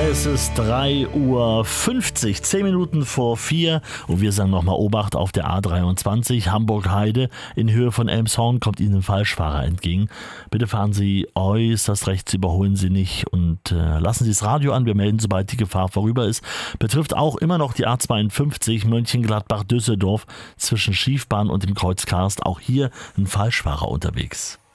Es ist 3:50 Uhr, 10 Minuten vor 4 und wir sagen nochmal Obacht auf der A23 Hamburg-Heide. In Höhe von Elmshorn kommt Ihnen ein Falschfahrer entgegen. Bitte fahren Sie äußerst rechts, überholen Sie nicht und lassen Sie das Radio an. Wir melden, sobald die Gefahr vorüber ist. Betrifft auch immer noch die A52 Mönchengladbach-Düsseldorf zwischen Schiefbahn und dem Kreuz Karst. Auch hier ein Falschfahrer unterwegs.